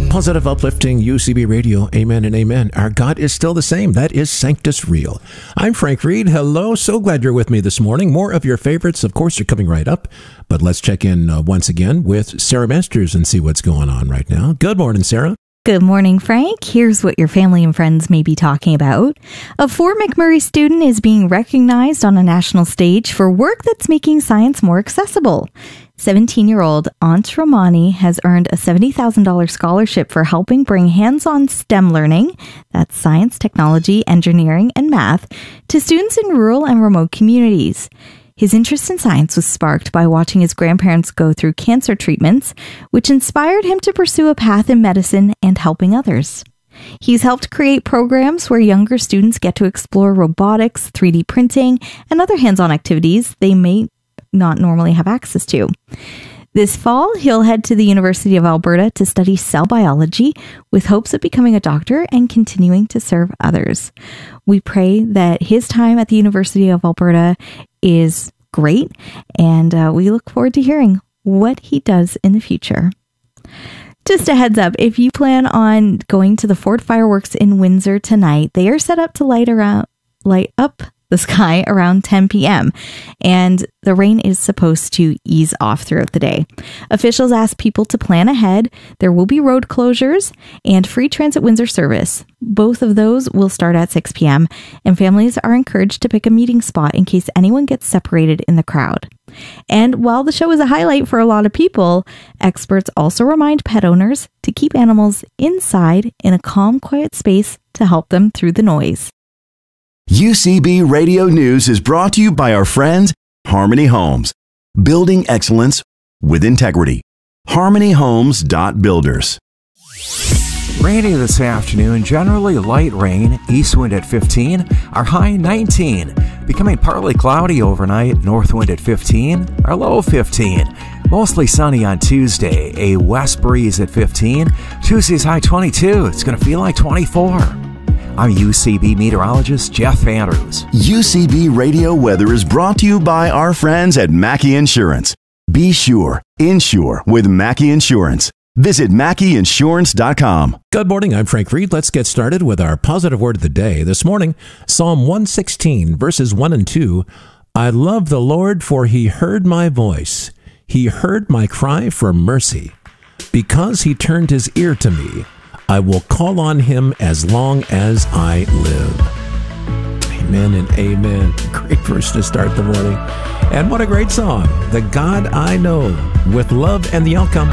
Positive, uplifting UCB Radio. Amen and amen. Our God is still the same. That is Sanctus Real. I'm Frank Reed. Hello. So glad you're with me this morning. More of your favorites, of course, are coming right up. But let's check in once again with Sarah Masters and see what's going on right now. Good morning, Sarah. Good morning, Frank. Here's what your family and friends may be talking about. A Fort McMurray student is being recognized on a national stage for work that's making science more accessible. 17-year-old Aunt Romani has earned a $70,000 scholarship for helping bring hands-on STEM learning, that's science, technology, engineering, and math, to students in rural and remote communities. His interest in science was sparked by watching his grandparents go through cancer treatments, which inspired him to pursue a path in medicine and helping others. He's helped create programs where younger students get to explore robotics, 3D printing, and other hands-on activities they may not normally have access to. This fall, he'll head to the University of Alberta to study cell biology with hopes of becoming a doctor and continuing to serve others. We pray that his time at the University of Alberta is great, and we look forward to hearing what he does in the future. Just a heads up, if you plan on going to the Fort Fireworks in Windsor tonight, they are set up to light up the sky around 10 p.m. and the rain is supposed to ease off throughout the day. Officials ask people to plan ahead. There will be road closures and free Transit Windsor service. Both of those will start at 6 p.m. and families are encouraged to pick a meeting spot in case anyone gets separated in the crowd. And while the show is a highlight for a lot of people, experts also remind pet owners to keep animals inside in a calm, quiet space to help them through the noise. UCB Radio News is brought to you by our friends, Harmony Homes. Building excellence with integrity. HarmonyHomes.Builders. Rainy this afternoon, generally light rain, east wind at 15, our high 19. Becoming partly cloudy overnight, north wind at 15, our low 15. Mostly sunny on Tuesday, a west breeze at 15. Tuesday's high 22, it's going to feel like 24. I'm UCB meteorologist Jeff Andrews. UCB Radio Weather is brought to you by our friends at Mackey Insurance. Be sure, insure with Mackey Insurance. Visit MackeyInsurance.com. Good morning. I'm Frank Reed. Let's get started with our positive word of the day. This morning, Psalm 116, verses 1 and 2. I love the Lord, for he heard my voice. He heard my cry for mercy. Because he turned his ear to me, I will call on him as long as I live. Amen and amen. Great verse to start the morning. And what a great song. The God I Know, with love and the outcome.